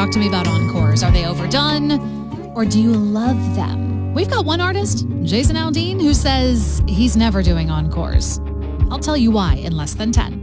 Talk to me about encores. Are they overdone or do you love them? We've got one artist, Jason Aldean, who says he's never doing encores. I'll tell you why in less than 10.